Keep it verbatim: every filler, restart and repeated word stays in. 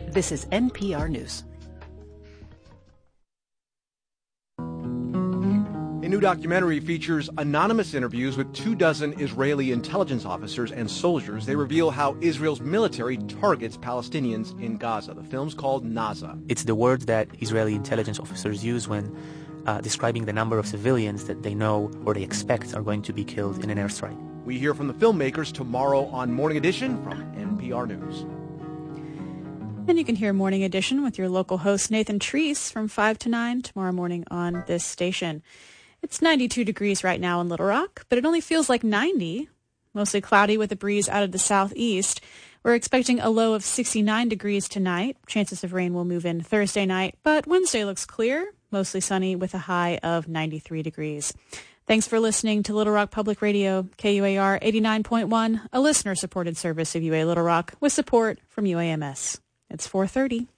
This is N P R News. A new documentary features anonymous interviews with two dozen Israeli intelligence officers and soldiers. They reveal how Israel's military targets Palestinians in Gaza. The film's called Naza. It's the word that Israeli intelligence officers use when uh, describing the number of civilians that they know or they expect are going to be killed in an airstrike. We hear from the filmmakers tomorrow on Morning Edition from N P R News. And you can hear Morning Edition with your local host Nathan Treese from five to nine tomorrow morning on this station. It's ninety-two degrees right now in Little Rock, but it only feels like ninety. Mostly cloudy with a breeze out of the southeast. We're expecting a low of sixty-nine degrees tonight. Chances of rain will move in Thursday night, but Wednesday looks clear, mostly sunny with a high of ninety-three degrees. Thanks for listening to Little Rock Public Radio, K U A R eighty-nine point one, a listener-supported service of U A Little Rock with support from U A M S. It's four thirty.